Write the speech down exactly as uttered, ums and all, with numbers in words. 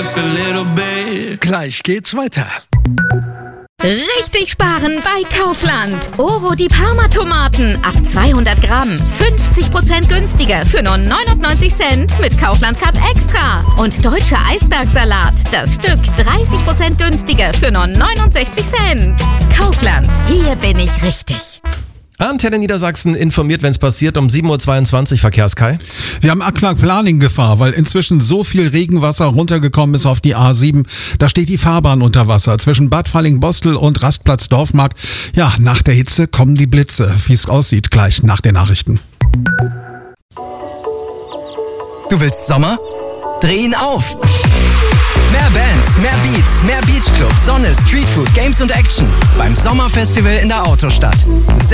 Gleich geht's weiter. Richtig sparen bei Kaufland. Oro die Parma-Tomaten auf zweihundert Gramm. fünfzig Prozent günstiger für nur neunundneunzig Cent mit Kaufland-Card Extra. Und deutscher Eisbergsalat. Das Stück dreißig Prozent günstiger für nur neunundsechzig Cent. Kaufland. Hier bin ich richtig. Antenne Niedersachsen informiert, wenn es passiert, um sieben Uhr zweiundzwanzig, Verkehrskai. Wir haben Aquaplaning-Gefahr, weil inzwischen so viel Regenwasser runtergekommen ist auf die A sieben. Da steht die Fahrbahn unter Wasser zwischen Bad Falling-Bostel und Rastplatz Dorfmarkt. Ja, nach der Hitze kommen die Blitze. Wie es aussieht, gleich nach den Nachrichten. Du willst Sommer? Dreh ihn auf! Mehr Bands, mehr Beats, mehr Beachclub, Sonne, Streetfood, Games und Action beim Sommerfestival in der Autostadt.